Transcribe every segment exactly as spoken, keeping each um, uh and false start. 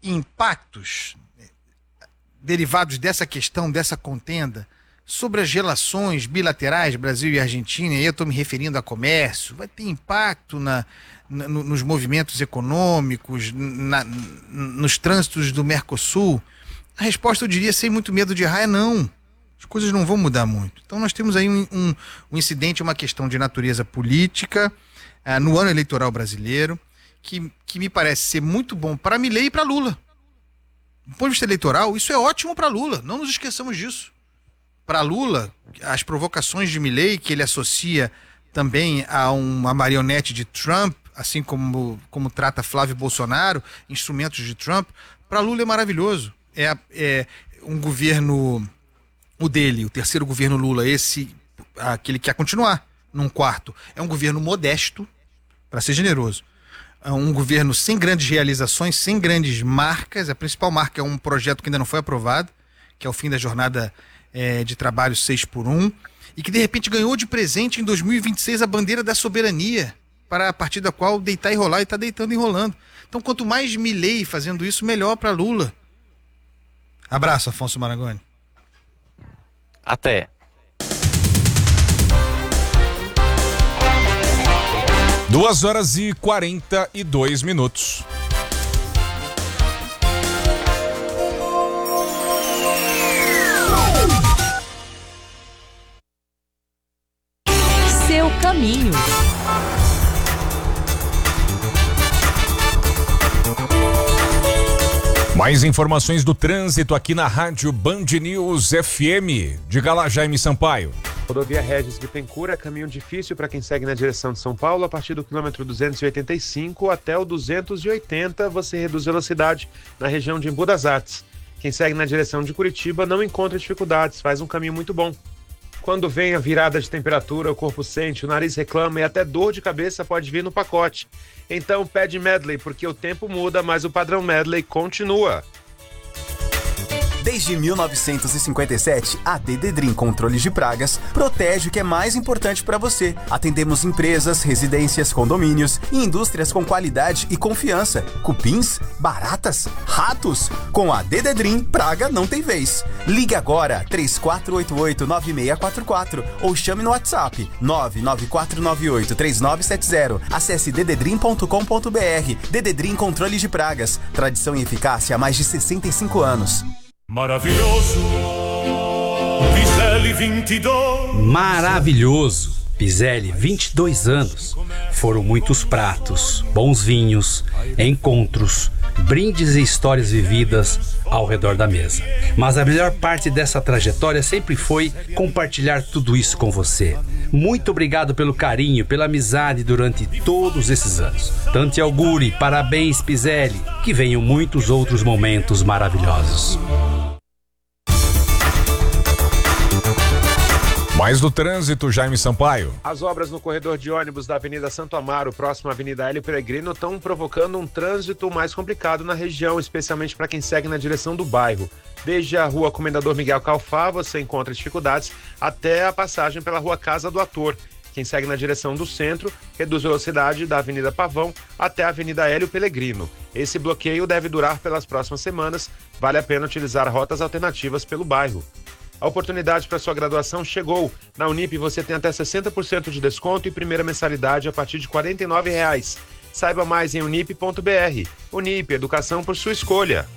impactos derivados dessa questão, dessa contenda, sobre as relações bilaterais Brasil e Argentina, e aí eu estou me referindo a comércio, vai ter impacto na, na, nos movimentos econômicos, na, nos trânsitos do Mercosul? A resposta, eu diria, sem muito medo de errar, é não. As coisas não vão mudar muito. Então nós temos aí um, um, um incidente, uma questão de natureza política, uh, no ano eleitoral brasileiro, que, que me parece ser muito bom para Milei e para Lula. Do ponto de vista eleitoral, isso é ótimo para Lula, não nos esqueçamos disso. Para Lula, as provocações de Milei, que ele associa também a uma marionete de Trump, assim como, como trata Flávio Bolsonaro, instrumentos de Trump, para Lula é maravilhoso. É, é um governo, o dele, o terceiro governo Lula, esse, aquele que quer continuar num quarto, é um governo modesto, para ser generoso. É um governo sem grandes realizações, sem grandes marcas. A principal marca é um projeto que ainda não foi aprovado, que é o fim da jornada é, de trabalho seis por um, e que de repente ganhou de presente em dois mil e vinte e seis a bandeira da soberania, para a partir da qual deitar e rolar, e está deitando e rolando. Então, quanto mais Milei fazendo isso, melhor para Lula. Abraço, Afonso Maragoni. Até. Duas horas e quarenta e dois minutos. Seu caminho. Mais informações do trânsito aqui na Rádio Band News F M. Diga lá, Jaime Sampaio. Rodovia Regis Bittencourt é caminho difícil para quem segue na direção de São Paulo. A partir do quilômetro duzentos e oitenta e cinco até o duzentos e oitenta, você reduz velocidade na região de Embu das Artes. Quem segue na direção de Curitiba não encontra dificuldades, faz um caminho muito bom. Quando vem a virada de temperatura, o corpo sente, o nariz reclama e até dor de cabeça pode vir no pacote. Então pede Medley, porque o tempo muda, mas o padrão Medley continua. Desde mil novecentos e cinquenta e sete, a Dededrim Controles de Pragas protege o que é mais importante para você. Atendemos empresas, residências, condomínios e indústrias com qualidade e confiança. Cupins, baratas, ratos. Com a Dededrim, praga não tem vez. Ligue agora, três quatro oito oito, nove seis quatro quatro ou chame no WhatsApp nove nove quatro nove oito, três nove sete zero. Acesse dededrim ponto com ponto b r. Dededrim Controles de Pragas. Tradição e eficácia há mais de sessenta e cinco anos. Maravilhoso, Piselli vinte e dois. Maravilhoso, Piselli vinte e dois anos. Foram muitos pratos, bons vinhos, encontros, brindes e histórias vividas ao redor da mesa. Mas a melhor parte dessa trajetória sempre foi compartilhar tudo isso com você. Muito obrigado pelo carinho, pela amizade durante todos esses anos. Tanti auguri, parabéns Piselli, que venham muitos outros momentos maravilhosos. Mais do trânsito, Jaime Sampaio. As obras no corredor de ônibus da Avenida Santo Amaro, próximo à Avenida Hélio Peregrino, estão provocando um trânsito mais complicado na região, especialmente para quem segue na direção do bairro. Desde a rua Comendador Miguel Calfá, você encontra dificuldades, até a passagem pela rua Casa do Ator. Quem segue na direção do centro, reduz velocidade da Avenida Pavão até a Avenida Hélio Peregrino. Esse bloqueio deve durar pelas próximas semanas, vale a pena utilizar rotas alternativas pelo bairro. A oportunidade para sua graduação chegou. Na Unip você tem até sessenta por cento de desconto e primeira mensalidade a partir de quarenta e nove reais. Saiba mais em unip ponto b r. Unip, educação por sua escolha.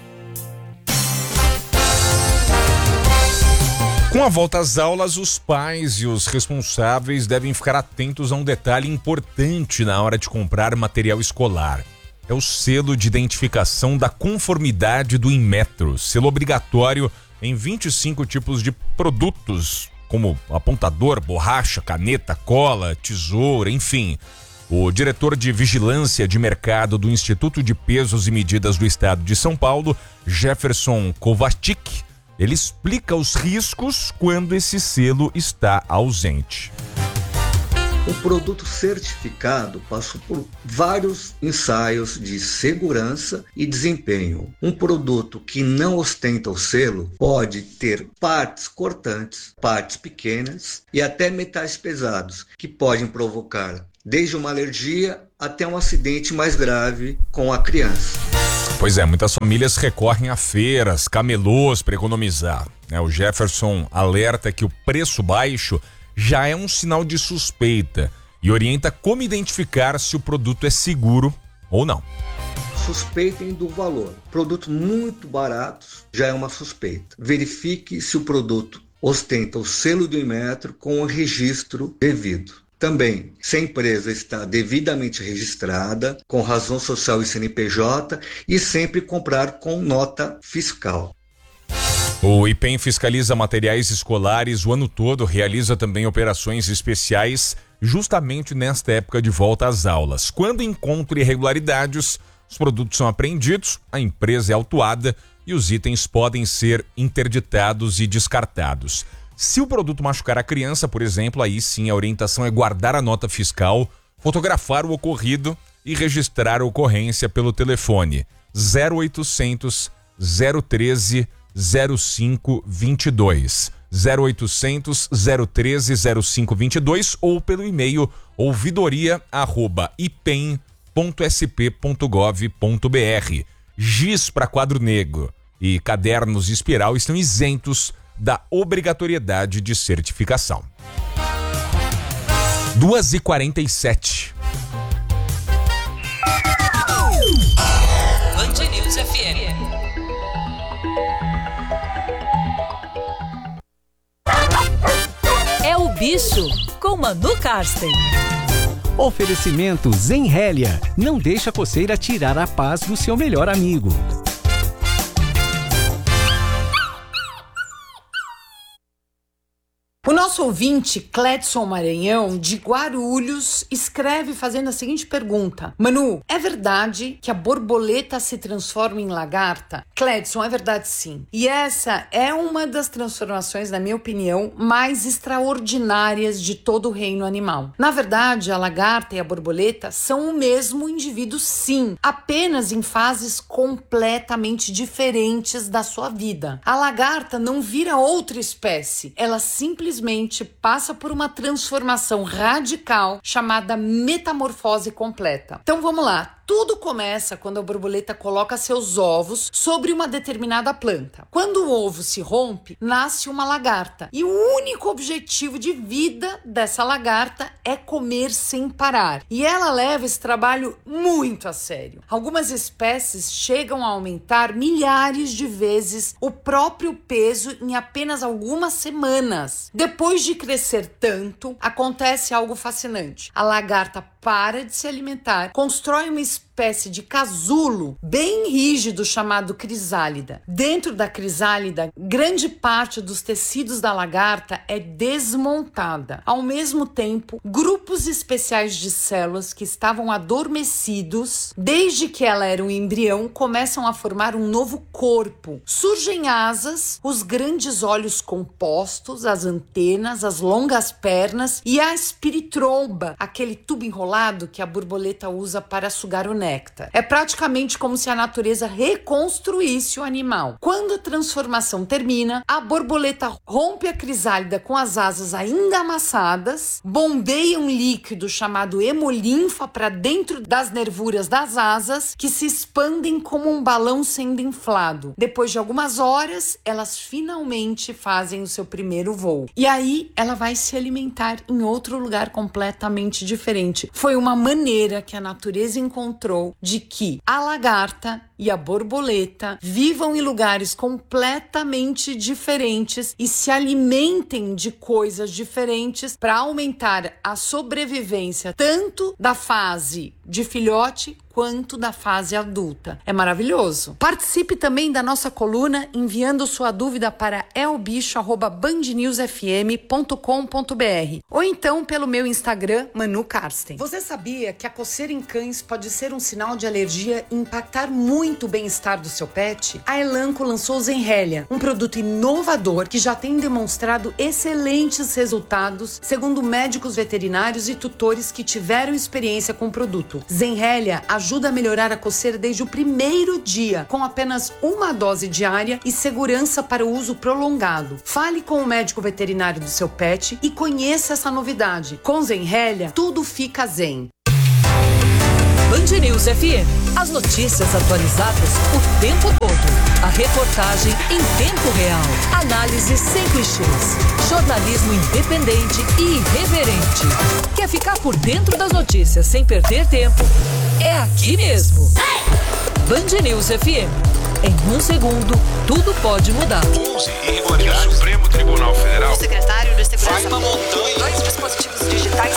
Com a volta às aulas, os pais e os responsáveis devem ficar atentos a um detalhe importante na hora de comprar material escolar. É o selo de identificação da conformidade do Inmetro, selo obrigatório em vinte e cinco tipos de produtos, como apontador, borracha, caneta, cola, tesoura, enfim. O diretor de Vigilância de Mercado do Instituto de Pesos e Medidas do Estado de São Paulo, Jefferson Kovacic, ele explica os riscos quando esse selo está ausente. O produto certificado passou por vários ensaios de segurança e desempenho. Um produto que não ostenta o selo pode ter partes cortantes, partes pequenas e até metais pesados, que podem provocar desde uma alergia até um acidente mais grave com a criança. Pois é, muitas famílias recorrem a feiras, camelôs para economizar. Né? O Jefferson alerta que o preço baixo já é um sinal de suspeita e orienta como identificar se o produto é seguro ou não. Suspeitem do valor. Produtos muito baratos já é uma suspeita. Verifique se o produto ostenta o selo do Inmetro com o registro devido. Também, se a empresa está devidamente registrada, com razão social e C N P J, e sempre comprar com nota fiscal. O I P E M fiscaliza materiais escolares o ano todo, realiza também operações especiais justamente nesta época de volta às aulas. Quando encontra irregularidades, os produtos são apreendidos, a empresa é autuada e os itens podem ser interditados e descartados. Se o produto machucar a criança, por exemplo, aí sim a orientação é guardar a nota fiscal, fotografar o ocorrido e registrar a ocorrência pelo telefone zero oitocentos, zero treze, zero cinco vinte e dois, zero oitocentos, zero treze, zero cinco vinte e dois ou pelo e-mail ouvidoria arroba ipem ponto s p ponto gov ponto b r. Giz para quadro negro e cadernos espiral estão isentos da obrigatoriedade de certificação. duas e quarenta e sete. Band News F M. É o bicho com Manu Karsten. Oferecimento Zenrélia. Não deixa a coceira tirar a paz do seu melhor amigo. O nosso ouvinte, Cledson Maranhão, de Guarulhos, escreve fazendo a seguinte pergunta. Manu, é verdade que a borboleta se transforma em lagarta? Cledson, é verdade sim. E essa é uma das transformações, na minha opinião, mais extraordinárias de todo o reino animal. Na verdade, a lagarta e a borboleta são o mesmo indivíduo sim, apenas em fases completamente diferentes da sua vida. A lagarta não vira outra espécie, ela simplesmente passa por uma transformação radical chamada metamorfose completa. Então vamos lá. Tudo começa quando a borboleta coloca seus ovos sobre uma determinada planta. Quando o ovo se rompe, nasce uma lagarta. E o único objetivo de vida dessa lagarta é comer sem parar. E ela leva esse trabalho muito a sério. Algumas espécies chegam a aumentar milhares de vezes o próprio peso em apenas algumas semanas. Depois de crescer tanto, acontece algo fascinante. A lagarta para de se alimentar, constrói uma espécie de casulo bem rígido chamado crisálida. Dentro da crisálida, grande parte dos tecidos da lagarta é desmontada. Ao mesmo tempo, grupos especiais de células que estavam adormecidos desde que ela era um embrião começam a formar um novo corpo. Surgem asas, os grandes olhos compostos, as antenas, as longas pernas e a espiritromba, aquele tubo enrolado que a borboleta usa para sugar o néctar. É praticamente como se a natureza reconstruísse o animal. Quando a transformação termina, a borboleta rompe a crisálida com as asas ainda amassadas, bombeia um líquido chamado hemolinfa para dentro das nervuras das asas, que se expandem como um balão sendo inflado. Depois de algumas horas, elas finalmente fazem o seu primeiro voo. E aí, ela vai se alimentar em outro lugar completamente diferente. Foi uma maneira que a natureza encontrou de que a lagarta e a borboleta vivam em lugares completamente diferentes e se alimentem de coisas diferentes para aumentar a sobrevivência tanto da fase de filhote quanto da fase adulta. É maravilhoso. Participe também da nossa coluna enviando sua dúvida para é o bicho arroba band news f m ponto com ponto b r ou então pelo meu Instagram, Manu Karsten. Você sabia que a coceira em cães pode ser um sinal de alergia e impactar muito o bem-estar do seu pet? A Elanco lançou o Zenrélia, um produto inovador que já tem demonstrado excelentes resultados, segundo médicos veterinários e tutores que tiveram experiência com o produto. Zenrélia ajuda a melhorar a coceira desde o primeiro dia, com apenas uma dose diária e segurança para o uso prolongado. Fale com o médico veterinário do seu pet e conheça essa novidade. Com Zenrélia, tudo fica zen. Band Band News F M. As notícias atualizadas o tempo todo. A reportagem em tempo real. Análise sem clichês. Jornalismo independente e irreverente. Quer ficar por dentro das notícias sem perder tempo? É aqui mesmo. Band News F M. Em um segundo, tudo pode mudar. onze irregularidades. O Supremo Tribunal Federal. O secretário de Segurança. Vai uma montanha. Dois dispositivos digitais.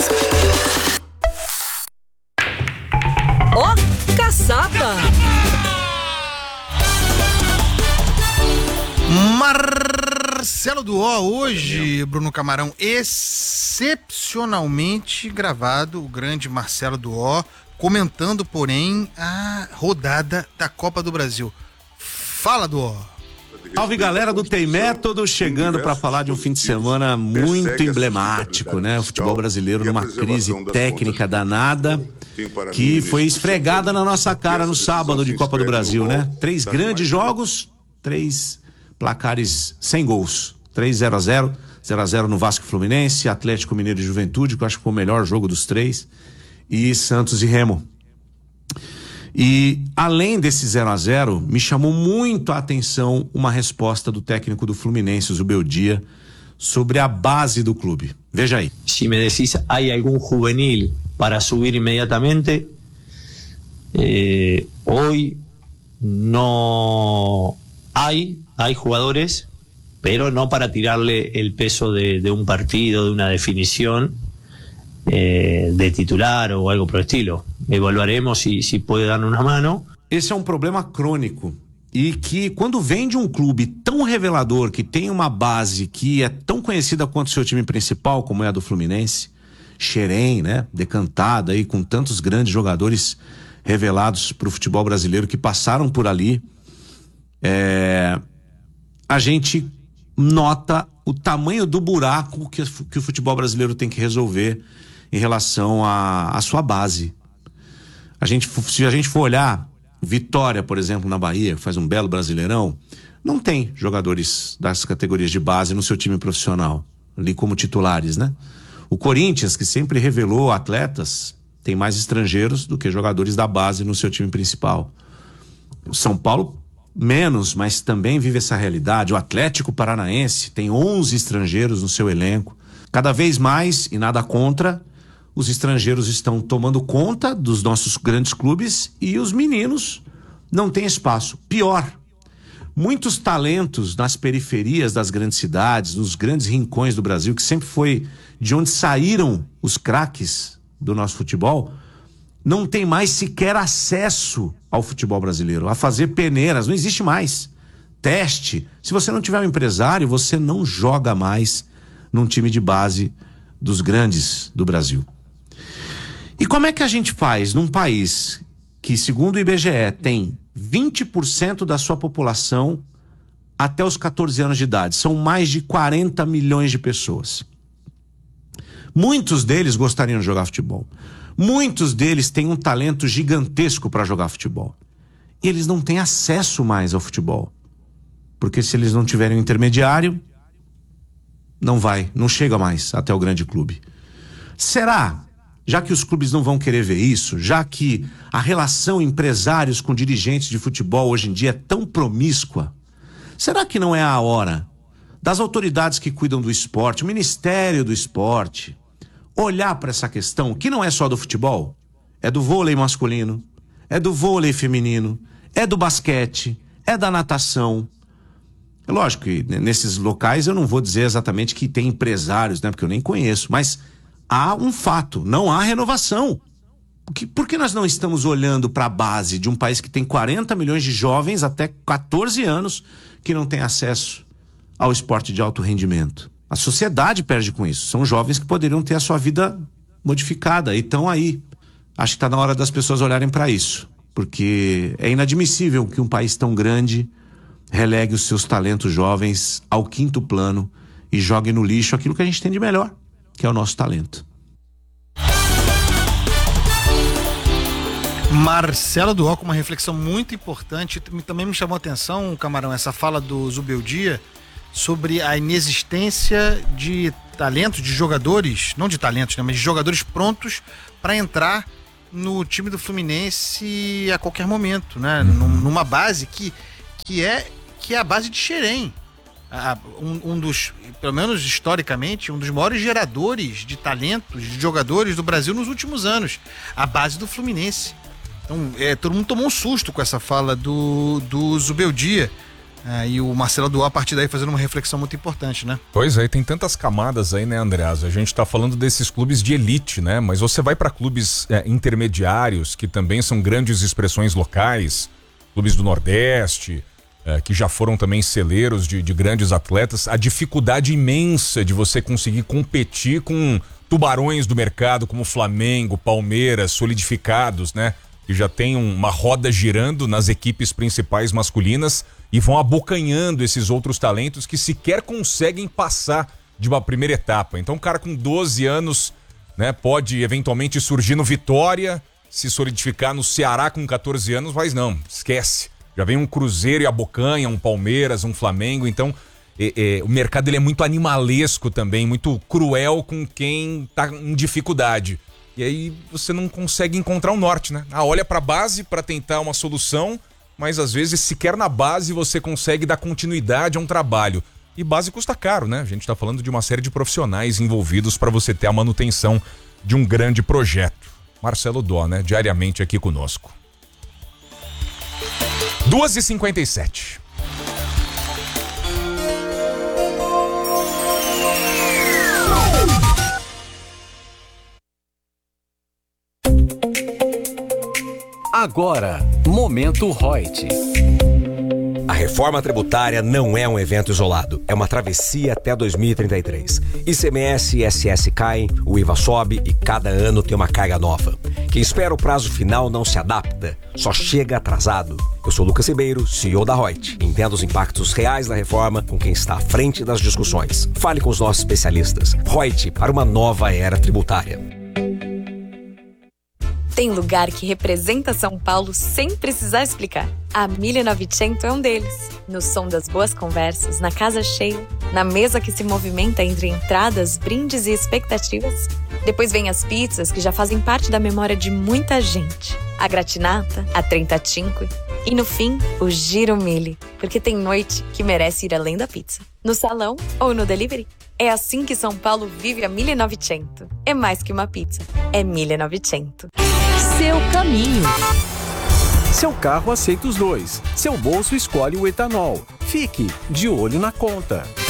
Ó, oh, caçapa! Marcelo Duó, hoje, Bruno Camarão, excepcionalmente gravado, o grande Marcelo Duó, comentando, porém, a rodada da Copa do Brasil. Fala, Duó. Salve, galera do Tem Método, chegando para falar de um fim de semana muito emblemático, né? O futebol brasileiro numa crise técnica danada, que foi esfregada na nossa cara no sábado de Copa do Brasil, né? Três grandes jogos, três placares sem gols. três zero a zero, zero a zero no Vasco e Fluminense, Atlético Mineiro e Juventude, que eu acho que foi o melhor jogo dos três, e Santos e Remo. E além desse zero a zero, me chamou muito a atenção uma resposta do técnico do Fluminense, o Zubeldia, sobre a base do clube. Veja aí. Si me decís, ¿hay algún juvenil para subir inmediatamente? Eh, hoy no hay, hay jugadores, pero no para tirarle el peso de, de un partido, de una definición eh, de titular o algo por el estilo. Evaluaremos se si, si puede dar uma mano. Esse é um problema crônico e que quando vem de um clube tão revelador, que tem uma base que é tão conhecida quanto o seu time principal, como é a do Fluminense, Xerém, né, decantada aí com tantos grandes jogadores revelados para o futebol brasileiro que passaram por ali, é, a gente nota o tamanho do buraco que, que o futebol brasileiro tem que resolver em relação à sua base. A gente, se a gente for olhar Vitória, por exemplo, na Bahia, que faz um belo Brasileirão, não tem jogadores das categorias de base no seu time profissional, ali como titulares, né? O Corinthians, que sempre revelou atletas, tem mais estrangeiros do que jogadores da base no seu time principal. O São Paulo, menos, mas também vive essa realidade. O Atlético Paranaense tem onze estrangeiros no seu elenco. Cada vez mais, e nada contra, os estrangeiros estão tomando conta dos nossos grandes clubes e os meninos não têm espaço. Pior, muitos talentos nas periferias das grandes cidades, nos grandes rincões do Brasil, que sempre foi de onde saíram os craques do nosso futebol, não tem mais sequer acesso ao futebol brasileiro, a fazer peneiras, não existe mais. Teste. Se você não tiver um empresário, você não joga mais num time de base dos grandes do Brasil. E como é que a gente faz num país que, segundo o I B G E, tem vinte por cento da sua população até os catorze anos de idade? São mais de quarenta milhões de pessoas. Muitos deles gostariam de jogar futebol. Muitos deles têm um talento gigantesco para jogar futebol. E eles não têm acesso mais ao futebol. Porque se eles não tiverem um intermediário, não vai, não chega mais até o grande clube. Será, já que os clubes não vão querer ver isso, já que a relação empresários com dirigentes de futebol hoje em dia é tão promíscua, será que não é a hora das autoridades que cuidam do esporte, o Ministério do Esporte, olhar para essa questão, que não é só do futebol, é do vôlei masculino, é do vôlei feminino, é do basquete, é da natação. É lógico que nesses locais eu não vou dizer exatamente que tem empresários, né, porque eu nem conheço, mas há um fato, não há renovação. Por que, por que nós não estamos olhando para a base de um país que tem quarenta milhões de jovens até catorze anos que não tem acesso ao esporte de alto rendimento? A sociedade perde com isso. São jovens que poderiam ter a sua vida modificada e estão aí. Acho que está na hora das pessoas olharem para isso, porque é inadmissível que um país tão grande relegue os seus talentos jovens ao quinto plano e jogue no lixo aquilo que a gente tem de melhor, que é o nosso talento. Marcelo Duó com uma reflexão muito importante. Também me chamou a atenção, Camarão, essa fala do Zubeldia sobre a inexistência de talentos, de jogadores, não de talentos, né, mas de jogadores prontos para entrar no time do Fluminense a qualquer momento, né? Uhum. Numa base que, que, é, que é a base de Xerém. Um, um dos, pelo menos historicamente, um dos maiores geradores de talentos, de jogadores do Brasil nos últimos anos. A base do Fluminense. Então, é, todo mundo tomou um susto com essa fala do, do Zubeldia. É, e o Marcelo Duó, a partir daí, fazendo uma reflexão muito importante, né? Pois é, tem tantas camadas aí, né, Andreas? A gente tá falando desses clubes de elite, né? Mas você vai para clubes é, intermediários, que também são grandes expressões locais, clubes do Nordeste, é, que já foram também celeiros de, de grandes atletas. A dificuldade imensa de você conseguir competir com tubarões do mercado, como Flamengo, Palmeiras, solidificados, né? Que já tem uma roda girando nas equipes principais masculinas e vão abocanhando esses outros talentos que sequer conseguem passar de uma primeira etapa. Então, um cara com doze anos, né, pode eventualmente surgir no Vitória, se solidificar no Ceará com catorze anos, mas não, esquece. Já vem um Cruzeiro e abocanha, um Palmeiras, um Flamengo. Então, é, é, o mercado ele é muito animalesco também, muito cruel com quem tá em dificuldade. E aí você não consegue encontrar um norte, né? Ah, olha pra base para tentar uma solução, mas às vezes sequer na base você consegue dar continuidade a um trabalho. E base custa caro, né? A gente tá falando de uma série de profissionais envolvidos para você ter a manutenção de um grande projeto. Marcelo Duó, né? Diariamente aqui conosco. duas e cinquenta e sete. Agora, Momento Reut. A reforma tributária não é um evento isolado, é uma travessia até dois mil e trinta e três. I C M S e I S S caem, o I V A sobe e cada ano tem uma carga nova. Quem espera o prazo final não se adapta, só chega atrasado. Eu sou Lucas Ribeiro, C E O da Reut. Entenda os impactos reais da reforma com quem está à frente das discussões. Fale com os nossos especialistas. Reut, para uma nova era tributária. Tem lugar que representa São Paulo sem precisar explicar. A mille e novecento é um deles. No som das boas conversas, na casa cheia, na mesa que se movimenta entre entradas, brindes e expectativas. Depois vem as pizzas que já fazem parte da memória de muita gente. A gratinata, a trentacinque e no fim, o giro mille, porque tem noite que merece ir além da pizza. No salão ou no delivery. É assim que São Paulo vive a mille e novecento. É mais que uma pizza, é mille e novecento. Seu caminho. Seu carro aceita os dois. Seu bolso escolhe o etanol. Fique de olho na conta.